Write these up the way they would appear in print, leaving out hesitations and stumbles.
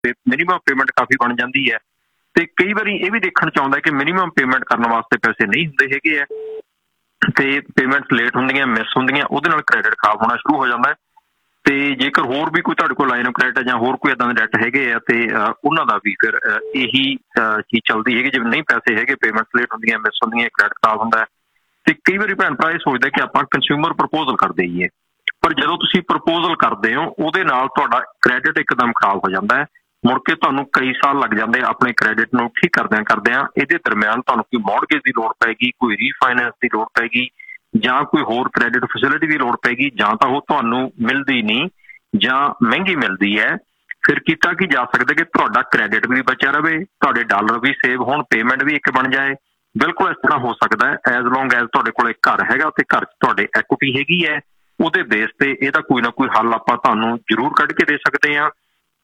Minimum payment ਕਾਫੀ ਬਣ ਜਾਂਦੀ ਹੈ। ਤੇ ਕਈ ਵਾਰੀ ਇਹ ਵੀ ਦੇਖਣ ਚ ਆਉਂਦਾ ਕਿ ਮਿਨੀਮਮ ਪੇਮੈਂਟ ਕਰਨ ਵਾਸਤੇ ਪੈਸੇ ਨਹੀਂ ਹੁੰਦੇ ਹੈਗੇ ਆ, ਤੇ ਪੇਮੈਂਟ ਲੇਟ ਹੁੰਦੀਆਂ, ਮਿਸ ਹੁੰਦੀਆਂ, ਉਹਦੇ ਨਾਲ ਕ੍ਰੈਡਿਟ ਖਰਾਬ ਹੋਣਾ ਸ਼ੁਰੂ ਹੋ ਜਾਂਦਾ। ਤੇ ਜੇਕਰ ਹੋਰ ਵੀ ਕੋਈ ਤੁਹਾਡੇ ਕੋਲ ਲਾਈਨ ਆਫ ਕ੍ਰੈਡਿਟ ਜਾਂ ਹੋਰ ਕੋਈ ਇੱਦਾਂ ਦੇ ਡੈਟ ਹੈਗੇ ਆ ਤੇ ਉਹਨਾਂ ਦਾ ਵੀ ਫਿਰ ਇਹੀ ਚੀਜ਼ ਚੱਲਦੀ ਹੈਗੀ, ਜਿਵੇਂ ਨਹੀਂ ਪੈਸੇ ਹੈਗੇ, ਪੇਮੈਂਟਸ ਲੇਟ ਹੁੰਦੀਆਂ, ਮਿਸ ਹੁੰਦੀਆਂ, ਕ੍ਰੈਡਿਟ ਖਰਾਬ ਹੁੰਦਾ। ਤੇ ਕਈ ਵਾਰੀ ਭੈਣ ਭਰਾ ਇਹ ਸੋਚਦਾ ਕਿ ਆਪਾਂ ਕੰਜ਼ਿਊਮਰ ਪ੍ਰਪੋਜ਼ਲ ਕਰ ਦੇਈਏ, ਪਰ ਜਦੋਂ ਤੁਸੀਂ ਪ੍ਰਪੋਜ਼ਲ ਕਰਦੇ ਹੋ ਉਹਦੇ ਨਾਲ ਤੁਹਾਡਾ ਕ੍ਰੈਡਿਟ ਇੱਕਦਮ ਖਰਾਬ ਹੋ ਜਾਂਦਾ ਹੈ। ਮੁੜ ਕੇ ਤੁਹਾਨੂੰ ਕਈ ਸਾਲ ਲੱਗ ਜਾਂਦੇ ਆਪਣੇ ਕ੍ਰੈਡਿਟ ਨੂੰ ਠੀਕ ਕਰਦਿਆਂ। ਇਹਦੇ ਦਰਮਿਆਨ ਤੁਹਾਨੂੰ ਕੋਈ ਮੌਰਗੇਜ ਦੀ ਲੋੜ ਪਏਗੀ, ਕੋਈ ਰੀਫਾਈਨੈਂਸ ਦੀ ਲੋੜ ਪਏਗੀ, ਜਾਂ ਕੋਈ ਹੋਰ ਕ੍ਰੈਡਿਟ ਫੈਸਿਲਿਟੀ ਦੀ ਲੋੜ ਪਏਗੀ, ਜਾਂ ਤਾਂ ਉਹ ਤੁਹਾਨੂੰ ਮਿਲਦੀ ਨਹੀਂ ਜਾਂ ਮਹਿੰਗੀ ਮਿਲਦੀ ਹੈ। ਫਿਰ ਕੀਤਾ ਕੀ ਜਾ ਸਕਦਾ ਕਿ ਤੁਹਾਡਾ ਕ੍ਰੈਡਿਟ ਵੀ ਬਚਿਆ ਰਹੇ, ਤੁਹਾਡੇ ਡਾਲਰ ਵੀ ਸੇਵ ਹੋਣ, ਪੇਮੈਂਟ ਵੀ ਇੱਕ ਬਣ ਜਾਏ। ਬਿਲਕੁਲ ਇਸ ਤਰ੍ਹਾਂ ਹੋ ਸਕਦਾ ਹੈ ਐਜ਼ ਲੌਂਗ ਐਜ਼ ਤੁਹਾਡੇ ਕੋਲ ਇੱਕ ਘਰ ਹੈਗਾ ਤੇ ਘਰ 'ਚ ਤੁਹਾਡੇ ਐਕੁਇਟੀ ਹੈਗੀ ਹੈ, ਉਹਦੇ ਬੇਸ ਤੇ ਇਹਦਾ ਕੋਈ ਨਾ ਕੋਈ ਹੱਲ ਆਪਾਂ ਤੁਹਾਨੂੰ ਜ਼ਰੂਰ ਕੱਢ ਕੇ ਦੇ ਸਕਦੇ ਹਾਂ।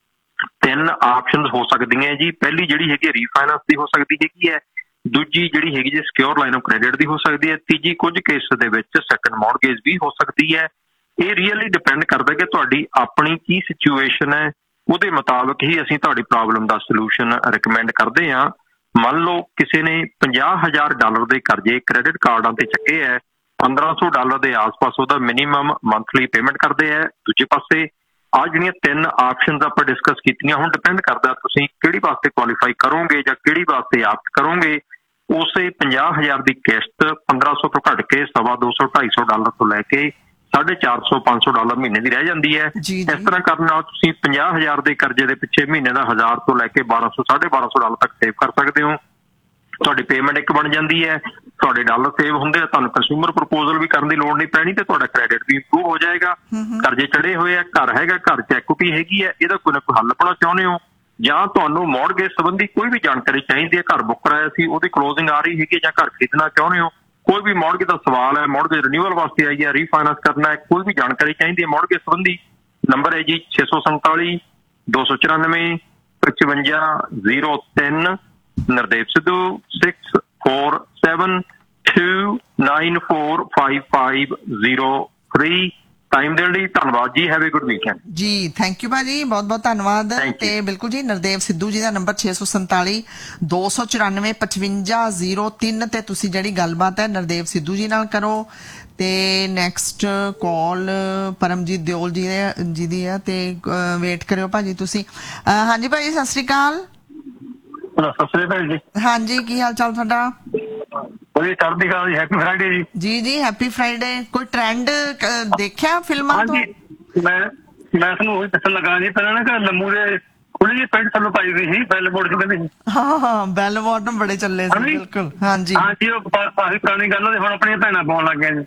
3 ਆਪਸ਼ਨਸ ਹੋ ਸਕਦੀਆਂ ਜੀ। ਪਹਿਲੀ ਜਿਹੜੀ ਹੈਗੀ ਰੀਫਾਈਨੈਂਸ ਦੀ ਹੋ ਸਕਦੀ ਹੈਗੀ ਹੈ, ਦੂਜੀ ਜਿਹੜੀ ਹੈਗੀ ਜੀ ਸਿਕਿਉਰ ਲਾਈਨ ਆਫ ਕ੍ਰੈਡਿਟ ਦੀ ਹੋ ਸਕਦੀ ਹੈ, ਤੀਜੀ ਕੁਝ ਕੇਸ ਦੇ ਵਿੱਚ ਸੈਕੰਡ ਮੌਰਗੇਜ ਵੀ ਹੋ ਸਕਦੀ ਹੈ। ਇਹ ਰੀਅਲੀ ਡਿਪੈਂਡ ਕਰਦਾ ਕਿ ਤੁਹਾਡੀ ਆਪਣੀ ਕੀ ਸਿਚੁਏਸ਼ਨ ਹੈ, ਉਹਦੇ ਮੁਤਾਬਕ ਹੀ ਅਸੀਂ ਤੁਹਾਡੀ ਪ੍ਰੋਬਲਮ ਦਾ ਸੋਲੂਸ਼ਨ ਰਿਕਮੈਂਡ ਕਰਦੇ ਹਾਂ। ਮੰਨ ਲਓ ਕਿਸੇ ਨੇ $50,000 ਦੇ ਕਰਜ਼ੇ ਕ੍ਰੈਡਿਟ ਕਾਰਡਾਂ ਤੇ ਚੱਕੇ ਹੈ, $1,500 ਦੇ ਆਸ-ਪਾਸ ਉਹਦਾ ਮਿਨੀਮਮ ਮੰਥਲੀ ਪੇਮੈਂਟ ਕਰਦੇ ਹੈ। ਦੂਜੇ ਪਾਸੇ ਆਹ ਜਿਹੜੀਆਂ 3 ਆਪਸ਼ਨਸ ਆਪਾਂ ਡਿਸਕਸ ਕੀਤੀਆਂ, ਹੁਣ ਡਿਪੈਂਡ ਕਰਦਾ ਤੁਸੀਂ ਕਿਹੜੀ ਵਾਸਤੇ ਕੁਆਲੀਫਾਈ ਕਰੋਗੇ ਜਾਂ ਕਿਹੜੀ ਵਾਸਤੇ ਆਪਟ ਕਰੋਗੇ। ਉਸੇ 50,000 ਦੀ ਕਿਸ਼ਤ 1,500 ਤੋਂ ਘੱਟ ਕੇ $250, $250 ਤੋਂ ਲੈ ਕੇ $450, $500 ਮਹੀਨੇ ਦੀ ਰਹਿ ਜਾਂਦੀ ਹੈ। ਇਸ ਤਰ੍ਹਾਂ ਕਰਨ ਨਾਲ ਤੁਸੀਂ 50,000 ਦੇ ਕਰਜ਼ੇ ਦੇ ਪਿੱਛੇ ਮਹੀਨੇ ਦਾ 1,000 ਤੋਂ ਲੈ ਕੇ $1,200, $1,250 ਤੱਕ ਸੇਵ ਕਰ ਸਕਦੇ ਹੋ। ਤੁਹਾਡੀ ਪੇਮੈਂਟ ਇੱਕ ਬਣ ਜਾਂਦੀ ਹੈ, ਤੁਹਾਡੇ ਡਾਲਰ ਸੇਵ ਹੁੰਦੇ ਆ, ਤੁਹਾਨੂੰ ਕੰਜ਼ਿਊਮਰ ਪ੍ਰਪੋਜ਼ਲ ਵੀ ਕਰਨ ਦੀ ਲੋੜ ਨਹੀਂ ਪੈਣੀ ਤੇ ਤੁਹਾਡਾ ਕ੍ਰੈਡਿਟ ਵੀ ਇੰਪਰੂਵ ਹੋ ਜਾਏਗਾ। ਕਰਜ਼ੇ ਚੜੇ ਹੋਏ ਆ, ਘਰ ਹੈਗਾ, ਘਰ 'ਚ ਐਕੁਇਟੀ ਹੈਗੀ ਹੈ, ਇਹਦਾ ਕੋਈ ਨਾ ਕੋਈ ਹੱਲ ਲੱਭਣਾ ਚਾਹੁੰਦੇ ਹੋ, ਜਾਂ ਤੁਹਾਨੂੰ ਮੌਰਗੇਜ ਸੰਬੰਧੀ ਕੋਈ ਵੀ ਜਾਣਕਾਰੀ ਚਾਹੀਦੀ ਹੈ, ਘਰ ਬੁੱਕ ਕਰਾਇਆ ਸੀ ਉਹਦੀ ਕਲੋਜ਼ਿੰਗ ਆ ਰਹੀ ਹੈਗੀ, ਜਾਂ ਘਰ ਖਰੀਦਣਾ ਚਾਹੁੰਦੇ ਹੋ, ਕੋਈ ਵੀ ਮੌਰਗੇਜ ਦਾ ਸਵਾਲ ਹੈ, ਮੌਰਗੇਜ ਰਿਨਿਊਅਲ ਵਾਸਤੇ ਆਈ ਹੈ, ਰੀਫਾਈਨੈਂਸ ਕਰਨਾ ਹੈ, ਕੋਈ ਵੀ ਜਾਣਕਾਰੀ ਚਾਹੀਦੀ ਹੈ ਮੌਰਗੇਜ ਸੰਬੰਧੀ, ਨੰਬਰ ਹੈ ਜੀ 647 294 5503। ਨਰਦੇਵ ਸਿੱਧੂ 6472945503। ਟਾਈਮ ਦੇਣ ਲਈ ਧੰਨਵਾਦ ਜੀ। ਹੈਵ ਏ ਗੁੱਡ ਵੀਕਐਂਡ ਜੀ। ਥੈਂਕ ਯੂ ਭਾਜੀ, ਬਹੁਤ ਬਹੁਤ ਧੰਨਵਾਦ। ਤੇ ਬਿਲਕੁਲ ਜੀ, ਨਰਦੇਵ ਸਿੱਧੂ ਜੀ ਦਾ ਨੰਬਰ 647 294 5503 ਤੇ ਤੁਸੀਂ ਜਿਹੜੀ ਗੱਲਬਾਤ ਹੈ ਨਰਦੇਵ ਸਿੱਧੂ ਜੀ ਨਾਲ ਕਰੋ। ਤੇ ਨੈਕਸਟ ਕਾਲ ਪਰਮਜੀਤ ਦਿਓਲ ਜੀ ਦੀ ਹੈ ਤੇ ਵੇਟ ਕਰਿਓ ਭਾਜੀ ਤੁਸੀਂ। ਹਾਂਜੀ ਭਾਜੀ, ਸਤਿ ਸ੍ਰੀ ਅਕਾਲ। ਸਤਿ ਸ੍ਰੀ ਅਕਾਲ ਜੀ। ਹਾਂਜੀ, ਕੀ ਹਾਲ ਚਾਲ ਤੁਹਾਡਾ? ਚੜ੍ਹਦੀ ਕਲਾ ਜੀ। ਹੈਪੀ ਫਰਾਈਡੇ ਜੀ। ਜੀ ਜੀ, ਹੈਪੀ ਫਰਾਈਡੇ। ਕੋਈ ਟ੍ਰੈਂਡ ਦੇਖਿਆ ਫਿਲਮਾਂ ਤੋਂ? ਮੈਂ ਤੁਹਾਨੂੰ ਉਹੀ ਦੱਸਣ ਲੱਗਾ ਜੀ, ਪਹਿਲਾਂ ਨਾ ਲੰਮੂ ਦੇ ਖੁੱਲੀ ਜਿਹੀ ਪੈਂਟ ਥੱਲੋਂ ਪਾਈ ਹੋਈ ਸੀ, ਬੈਲ ਬੋਰਡ ਚ ਕਹਿੰਦੇ ਸੀ। ਹਾਂ, ਬੈਲ ਬੋਟਮ ਬੜੇ ਚੱਲੇ ਸੀ, ਬਿਲਕੁਲ। ਹਾਂਜੀ ਹਾਂਜੀ, ਉਹ ਕਾਫੀ ਪੁਰਾਣੀ ਗੱਲ ਹੁਣ ਆਪਣੀਆਂ ਭੈਣਾਂ ਪਾਉਣ ਲੱਗ ਗਈਆਂ ਜੀ।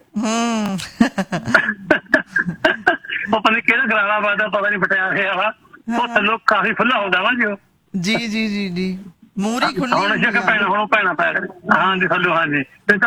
ਉਹ ਪਤਾ ਨੀ ਕਿਹੜਾ ਗਰਾਰਾ ਵੱਜਦਾ, ਪਤਾ ਨੀ ਬਟਿਆ ਹੋਇਆ ਵਾ, ਉਹ ਥੱਲੋਂ ਕਾਫੀ ਖੁੱਲਾ ਹੁੰਦਾ ਵਾ ਜੀ ਉਹ। ਜੀ ਜੀ ਜੀ ਜੀ, ਮੂਰੀ ਖੁੱਲੀ ਹੁਣ ਭੈਣਾਂ ਪੈ ਹਾਂਜੀ ਥੱਲੋਂ। ਹਾਂਜੀ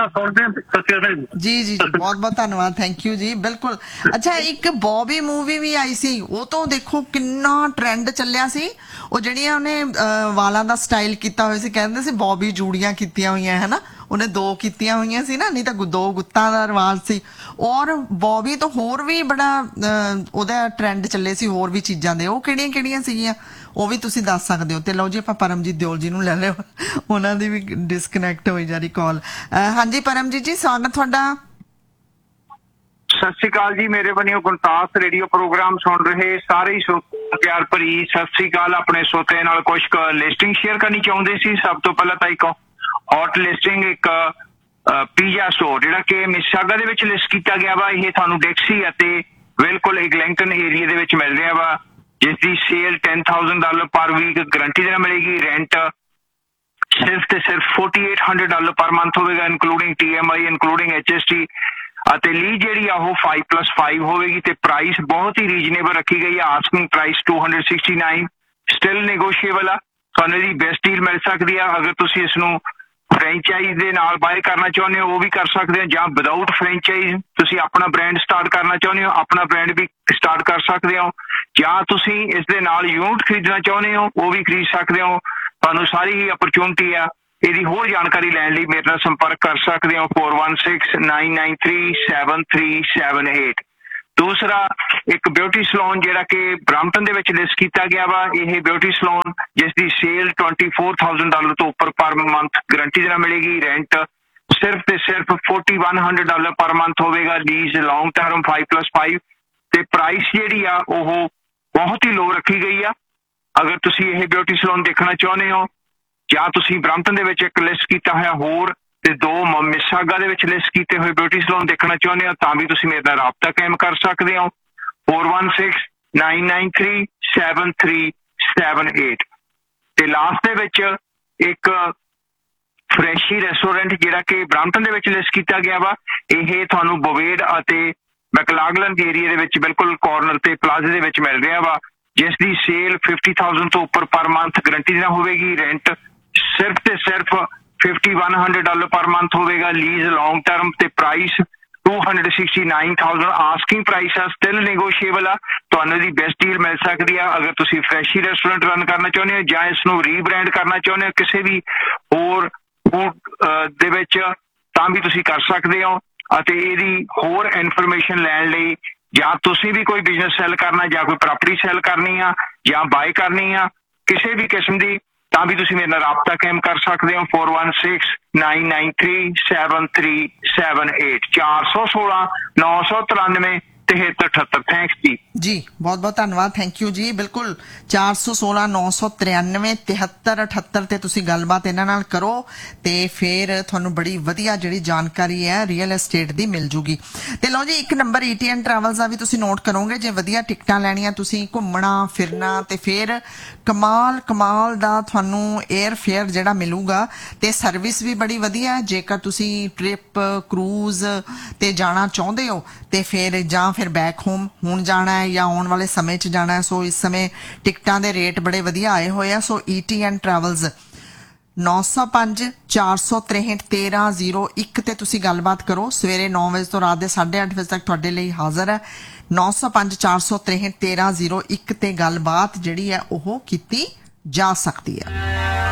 ਜੀ ਜੀ ਜੀ, ਬਹੁਤ ਬਹੁਤ ਧੰਨਵਾਦ। ਥੈਂਕ ਯੂ ਜੀ। ਬਿਲਕੁਲ। ਅੱਛਾ, ਇੱਕ ਬੌਬੀ ਮੂਵੀ ਵੀ ਆਈ ਸੀ, ਉਹ ਤੋਂ ਦੇਖੋ ਕਿੰਨਾ ਟ੍ਰੈਂਡ ਚੱਲਿਆ ਸੀ। ਉਹ ਜਿਹੜੀਆਂ ਉਹਨੇ ਵਾਲਾਂ ਦਾ ਸਟਾਈਲ ਕੀਤਾ ਹੋਇਆ ਸੀ, ਕਹਿੰਦੇ ਸੀ ਬੌਬੀ ਜੂੜੀਆਂ ਕੀਤੀਆਂ ਹੋਈਆਂ ਹੈ ਨਾ, ਉਹਨੇ 2 ਕੀਤੀਆਂ ਹੋਈਆਂ ਸੀ ਨਾ, ਨਹੀਂ ਤਾਂ 2 ਗੁੱਤਾਂ ਦਾ ਰਿਵਾਜ ਸੀ। ਔਰ ਬੌਬੀ ਤੋਂ ਹੋਰ ਵੀ ਬੜਾ ਉਹਦਾ ਟ੍ਰੈਂਡ ਚੱਲੇ ਸੀ, ਹੋਰ ਵੀ ਚੀਜ਼ਾਂ ਦੇ। ਉਹ ਕਿਹੜੀਆਂ ਕਿਹੜੀਆਂ ਸੀਗੀਆਂ, ਉਹ ਵੀ ਤੁਸੀਂ ਦੱਸ ਸਕਦੇ ਹੋ। ਤੇ ਲਓ ਜੀ, ਆਪਾਂ ਪਰਮਜੀਤ ਦਿਓਲ ਜੀ ਨੂੰ ਲੈ ਲਿਓ, ਉਹਨਾਂ ਦੀ ਵੀ ਡਿਸਕਨੈਕਟ ਹੋਈ ਜਾ ਰਹੀ ਕਾਲ। ਹਾਂਜੀ ਪਰਮਜੀਤ ਜੀ, ਸਵਾਗਤ ਤੁਹਾਡਾ। ਸਤਿ ਸ੍ਰੀ ਅਕਾਲ ਜੀ। ਮੇਰੇ ਵੱਲੋਂ ਗੁਰਦਾਸ ਰੇਡੀਓ ਪ੍ਰੋਗਰਾਮ ਸੁਣ ਰਹੇ ਸਾਰੇ ਹੀ ਪਿਆਰ ਭਰੀ ਸਤਿ ਸ੍ਰੀ ਅਕਾਲ। ਆਪਣੇ ਸੋਤੇ ਨਾਲ ਕੁਝ ਲਿਸਟਿੰਗ ਸ਼ੇਅਰ ਕਰਨੀ ਚਾਹੁੰਦੇ ਸੀ। ਸਭ ਤੋਂ ਪਹਿਲਾਂ ਤਾਂ ਇੱਕ ਹੌਟ ਲਿਸਟਿੰਗ, ਇੱਕ ਪੀਜ਼ਾ ਸਟੋਰ ਜਿਹੜਾ ਕਿ ਮਿਸਿਸਾਗਾ ਦੇ ਵਿੱਚ ਲਿਸਟ ਕੀਤਾ ਗਿਆ ਵਾ। ਇਹ ਤੁਹਾਨੂੰ ਡਿਕਸੀ ਅਤੇ ਬਿਲਕੁਲ ਇਗਲੈਂਗਟਨ ਏਰੀਆ ਦੇ ਵਿੱਚ ਮਿਲ ਰਿਹਾ ਵਾ, ਜਿਸ ਦੀ ਸੇਲ $10,000 ਪਰ ਵੀਕ ਗਰੰਟੀ ਦੇ ਨਾਲ ਮਿਲੇਗੀ। ਰੈਂਟ ਸਿਰਫ ਤੇ ਸਿਰਫ $4,800 ਪਰ ਮੰਥ ਹੋਵੇਗਾ, ਇਨਕਲੂਡਿੰਗ TMI, ਇਨਕਲੂਡਿੰਗ HST। ਅਤੇ ਲੀਜ਼ ਜਿਹੜੀ ਆ ਉਹ 5+5 ਹੋਵੇਗੀ ਤੇ ਪ੍ਰਾਈਸ ਬਹੁਤ ਹੀ ਰੀਜਨੇਬਲ ਰੱਖੀ ਗਈ ਆ। ਆਸਕਿੰਗ ਪ੍ਰਾਈਸ $269, ਸਟਿਲ ਨੈਗੋਸ਼ੀਏਬਲ ਆ। ਤੁਹਾਨੂੰ ਇਹਦੀ ਬੈਸਟ ਡੀਲ ਮਿਲ ਸਕਦੀ ਆ। ਅਗਰ ਤੁਸੀਂ ਇਸ ਨੂੰ ਫਰੈਂਚਾਈਜ਼ ਦੇ ਨਾਲ ਬਾਏ ਕਰਨਾ ਚਾਹੁੰਦੇ ਹੋ ਉਹ ਵੀ ਕਰ ਸਕਦੇ ਹੋ, ਜਾਂ ਵਿਦਾਊਟ ਫਰੈਂਚਾਈਜ਼ ਤੁਸੀਂ ਆਪਣਾ ਬ੍ਰਾਂਡ ਸਟਾਰਟ ਕਰਨਾ ਚਾਹੁੰਦੇ ਹੋ, ਆਪਣਾ ਬ੍ਰਾਂਡ ਵੀ ਸਟਾਰਟ ਕਰ ਸਕਦੇ ਹੋ, ਜਾਂ ਤੁਸੀਂ ਇਸ ਦੇ ਨਾਲ ਯੂਨਿਟ ਖਰੀਦਣਾ ਚਾਹੁੰਦੇ ਹੋ ਉਹ ਵੀ ਖਰੀਦ ਸਕਦੇ ਹੋ। ਤੁਹਾਨੂੰ ਸਾਰੀ ਹੀ ਅਪਰਚੂਨਿਟੀ ਆ। ਇਹਦੀ ਹੋਰ ਜਾਣਕਾਰੀ ਲੈਣ ਲਈ ਮੇਰੇ ਨਾਲ ਸੰਪਰਕ ਕਰ ਸਕਦੇ ਹੋ 4169937378 ਦੂਸਰਾ ਇੱਕ ਬਿਊਟੀ ਸਲੂਨ ਜਿਹੜਾ ਕਿ ਬ੍ਰੈਂਪਟਨ ਦੇ ਵਿੱਚ ਲਿਸਟ ਕੀਤਾ ਗਿਆ ਵਾ। ਇਹ ਬਿਊਟੀ ਸਲੂਨ ਜਿਸ ਦੀ ਸੇਲ $24,000 ਤੋਂ ਉੱਪਰ ਪਰ ਮੰਥ ਗਰੰਟੀ ਦੇ ਨਾਲ ਮਿਲੇਗੀ। ਰੈਂਟ ਸਿਰਫ ਤੇ ਸਿਰਫ $4,100 ਪਰ ਮੰਥ ਹੋਵੇਗਾ। ਲੀਜ਼ ਲੌਂਗ ਟਰਮ 5+5 ਤੇ ਪ੍ਰਾਈਸ ਜਿਹੜੀ ਆ ਉਹ ਬਹੁਤ ਹੀ ਲੋ ਰੱਖੀ ਗਈ ਆ। ਅਗਰ ਤੁਸੀਂ ਇਹ ਬਿਊਟੀ ਸਲੂਨ ਦੇਖਣਾ ਚਾਹੁੰਦੇ ਹੋ ਜਾਂ ਤੁਸੀਂ ਬ੍ਰੈਂਪਟਨ ਦੇ ਵਿੱਚ ਇੱਕ ਲਿਸਟ ਕੀਤਾ ਹੋਇਆ ਹੋਰ ਤੇ 2 ਮਿਸਾਗਾ ਦੇ ਵਿੱਚ ਲਿਸਟ ਕੀਤੇ ਹੋਏ ਬਿਊਟੀ ਸਲੂਨ ਦੇਖਣਾ ਚਾਹੁੰਦੇ ਹੋ ਤਾਂ ਵੀ ਤੁਸੀਂ ਮੇਰੇ ਨਾਲ ਰਾਬਤਾ ਕਾਇਮ ਕਰ ਸਕਦੇ ਹੋ। 4169937378 ਤੇ ਲਾਸਟ ਦੇ ਵਿੱਚ ਇੱਕ ਫਰੈਸ਼ੀ ਰੈਸਟੋਰੈਂਟ ਜਿਹੜਾ ਕਿ ਬ੍ਰੈਂਪਟਨ ਦੇ ਵਿੱਚ ਲਿਸਟ ਕੀਤਾ ਗਿਆ ਵਾ। ਇਹ ਤੁਹਾਨੂੰ ਬੋਵੇਡ ਅਤੇ ਮੈਕਲਾਗਲਨ ਏਰੀਆ ਦੇ ਵਿੱਚ ਬਿਲਕੁਲ ਕਾਰਨਰ ਤੇ ਪਲਾਜ਼ੇ ਦੇ ਵਿੱਚ ਮਿਲ ਰਿਹਾ ਵਾ, ਜਿਸ ਦੀ ਸੇਲ $50,000 ਤੋਂ ਉੱਪਰ ਪਰ ਮੰਥ ਗਰੰਟੀ ਨਾਲ ਹੋਵੇਗੀ। ਰੈਂਟ ਸਿਰਫ ਤੇ ਸਿਰਫ $5,100 ਪਰ ਮੰਥ ਹੋਵੇਗਾ। ਲੀਜ਼ ਲੌਂਗ ਟਰਮ ਤੇ ਪ੍ਰਾਈਸ $269,000 ਆਸਕਿੰਗ ਪ੍ਰਾਈਸ ਆ, ਸਟਿਲ ਨੈਗੋਸ਼ੀਏਬਲ ਆ। ਤੁਹਾਨੂੰ ਦੀ ਬੈਸਟ ਡੀਲ ਮਿਲ ਸਕਦੀ ਆ ਅਗਰ ਤੁਸੀਂ ਫਰੈਸ਼ੀ ਰੈਸਟੋਰੈਂਟ ਰਨ ਕਰਨਾ ਚਾਹੁੰਦੇ ਹੋ ਜਾਂ ਇਸ ਨੂੰ ਰੀਬ੍ਰਾਂਡ ਕਰਨਾ ਚਾਹੁੰਦੇ ਹੋ ਕਿਸੇ ਵੀ ਹੋਰ ਫੂਡ ਦੇ ਵਿੱਚ ਤਾਂ ਵੀ ਤੁਸੀਂ ਕਰ ਸਕਦੇ ਹੋ। ਅਤੇ ਇਹਦੀ ਹੋਰ ਇਨਫੋਰਮੇਸ਼ਨ ਲੈਣ ਲਈ ਜਾਂ ਤੁਸੀਂ ਵੀ ਕੋਈ ਬਿਜ਼ਨਸ ਸੈੱਲ ਕਰਨਾ ਜਾਂ ਕੋਈ ਪ੍ਰਾਪਰਟੀ ਸੈੱਲ ਕਰਨੀ ਆ ਜਾਂ ਬਾਏ ਕਰਨੀ ਆ ਕਿਸੇ ਵੀ ਕਿਸਮ ਦੀ ਤਾਂ ਵੀ ਤੁਸੀਂ ਮੇਰੇ ਨਾਲ ਰਾਬਤਾ ਕਾਇਮ ਕਰ ਸਕਦੇ ਹੋ। 4169937378 416-993-7378। ਥੈਂਕਸ ਜੀ ਬਹੁਤ ਬਹੁਤ ਧੰਨਵਾਦ। ਥੈਂਕ ਯੂ ਜੀ। ਬਿਲਕੁਲ 416-993-7378 ਤੇ ਤੁਸੀਂ ਗੱਲਬਾਤ ਇਹਨਾਂ ਨਾਲ ਕਰੋ ਤੇ ਫਿਰ ਤੁਹਾਨੂੰ ਬੜੀ ਵਧੀਆ ਜਿਹੜੀ ਜਾਣਕਾਰੀ ਹੈ ਰੀਅਲ ਏਸਟੇਟ ਦੀ ਮਿਲ ਜੂਗੀ। ਤੇ ਲਓ ਜੀ, ਇੱਕ ਨੰਬਰ ETN ਟਰੈਵਲਸ ਦਾ ਵੀ ਤੁਸੀਂ ਨੋਟ ਕਰੋਗੇ। ਜੇ ਵਧੀਆ ਟਿਕਟਾਂ ਲੈਣੀਆਂ, ਤੁਸੀਂ ਘੁੰਮਣਾ ਫਿਰਨਾ ਤੇ ਫਿਰ ਕਮਾਲ ਦਾ ਤੁਹਾਨੂੰ 에ਅਰ ਫੇਅਰ ਜਿਹੜਾ ਮਿਲੂਗਾ ਤੇ ਸਰਵਿਸ ਵੀ ਬੜੀ ਵਧੀਆ। ਜੇਕਰ ਤੁਸੀਂ ਟ੍ਰਿਪ ਕਰੂਜ਼ ਤੇ ਜਾਣਾ ਚਾਹੁੰਦੇ ਹੋ ਤੇ ਫਿਰ ਬੈਕ ਹੋਮ ਹੁਣ ਜਾਣਾ ਹੈ ਜਾਂ ਆਉਣ ਵਾਲੇ ਸਮੇਂ 'ਚ ਜਾਣਾ ਹੈ, ਸੋ ਇਸ ਸਮੇਂ ਟਿਕਟਾਂ ਦੇ ਰੇਟ ਬੜੇ ਵਧੀਆ ਆਏ ਹੋਏ ਆ। ਸੋ ETN ਟਰੈਵਲਸ 905-463-1301 ਤੇ ਤੁਸੀਂ ਗੱਲਬਾਤ ਕਰੋ। ਸਵੇਰੇ 9 ਵਜੇ ਤੋਂ ਰਾਤ ਦੇ 8:30 ਵਜੇ ਤੱਕ ਤੁਹਾਡੇ ਲਈ ਹਾਜ਼ਰ ਹੈ। 905-463-1301 ਤੇ ਗੱਲਬਾਤ ਜਿਹੜੀ ਹੈ ਉਹ ਕੀਤੀ ਜਾ ਸਕਦੀ ਹੈ।